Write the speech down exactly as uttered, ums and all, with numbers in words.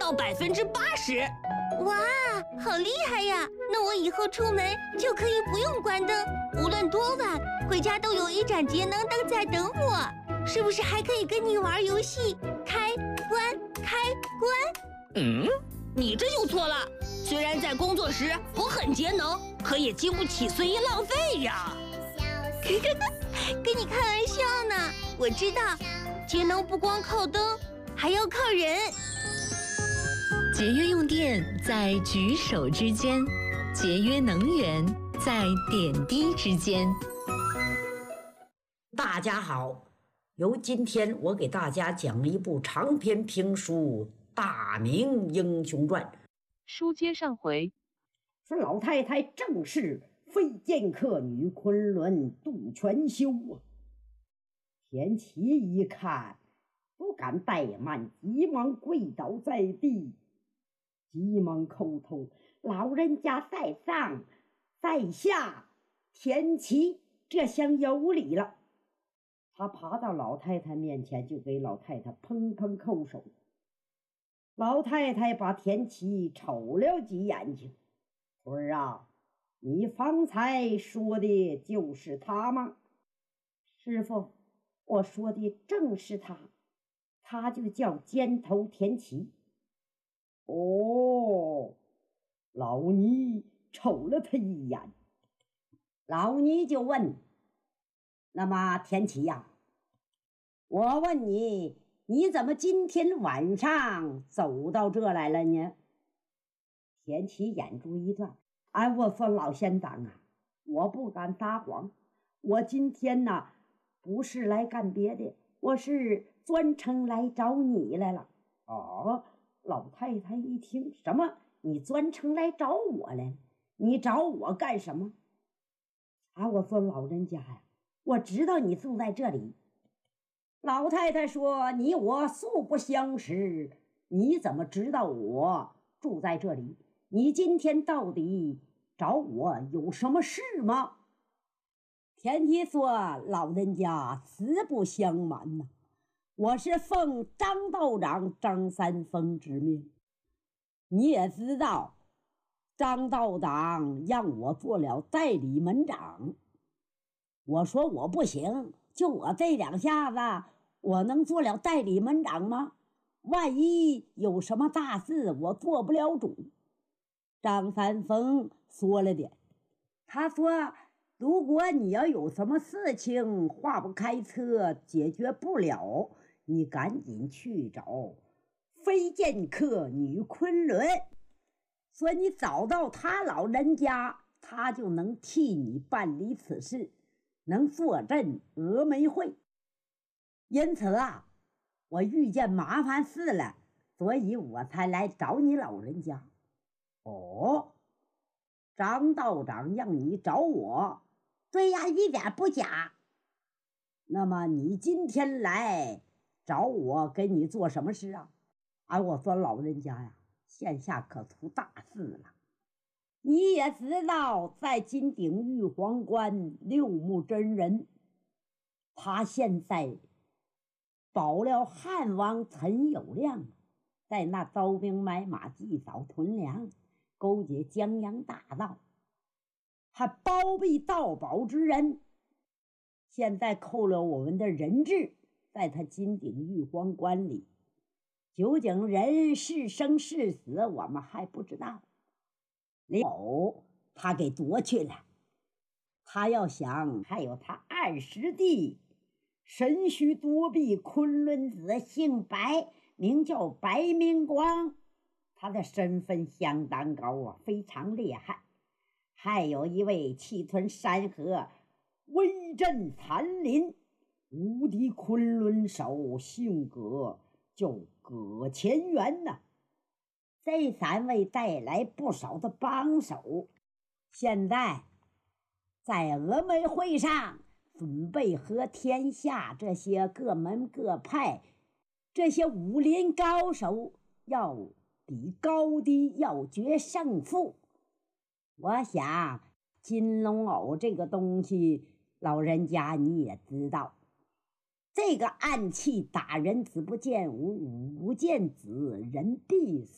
到百分之八十。 哇，好厉害呀！那我以后出门就可以不用关灯，无论多晚，回家都有一盏节能灯在等我。是不是还可以跟你玩游戏？开关开关。 嗯，你这就错了。虽然在工作时我很节能，可也经不起随意浪费呀。 跟你开玩笑呢，我知道，节能不光靠灯，还要靠人。 节约用电在举手之间，节约能源在点滴之间。 大家好，由今天我给大家讲一部长篇评书《大明英雄传》。 书接上回， 说老太太正是非剑客女昆仑杜全修啊。田七一看不敢怠慢，急忙跪倒在地，急忙叩头：“老人家在上，在下田七这厢有礼了。”他爬到老太太面前，就给老太太砰砰叩首。老太太把田七瞅了几眼睛：“徒儿啊，你方才说的就是他吗？”“师父，我说的正是他，他就叫尖头田七。”“哦。”老尼瞅了他一眼，老尼就问：“那么田七呀，我问你，你怎么今天晚上走到这来了呢？”田七眼珠一转：“哎，我说老县长啊，我不敢撒谎，我今天呢不是来干别的，我是专程来找你来了。”“哦。”老太太一听：“什么？你专程来找我来？你找我干什么？”“啊，我说老人家呀，我知道你住在这里。”老太太说：“你我素不相识，你怎么知道我住在这里？你今天到底找我有什么事吗？”田七说：“老人家，实不相瞒呐、啊，我是奉张道长张三丰之命。你也知道，张道长让我做了代理门长。我说我不行，就我这两下子，我能做了代理门长吗？万一有什么大事，我做不了主。”张三丰说了点，他说：“如果你要有什么事情化不开车，解决不了，你赶紧去找飞剑客女昆仑，说你找到他老人家，他就能替你办理此事，能坐镇峨眉会。因此啊，我遇见麻烦事了，所以我才来找你老人家。”“哦，张道长让你找我？”“对呀，一点不假。”“那么你今天来找我，给你做什么事啊？”“啊，我说老人家呀，现下可出大事了。你也知道，在金顶玉皇关六目真人，他现在保了汉王陈友谅，在那招兵买马，积少屯粮，勾结江洋大盗，还包庇盗宝之人，现在扣了我们的人质，在他金顶玉皇关里，究竟人是生是死，我们还不知道。李某他给夺去了，他要想还有他二师弟神虚多臂昆仑子，姓白，名叫白明光，他的身份相当高啊，非常厉害。还有一位气吞山河，威震残林，无敌昆仑手，姓葛，叫葛乾元呐、啊。这三位带来不少的帮手，现在在峨眉会上准备和天下这些各门各派这些武林高手要比高低，要决胜负。我想金龙藕这个东西，老人家你也知道，这个暗器打人子不见武，武不见子人必死。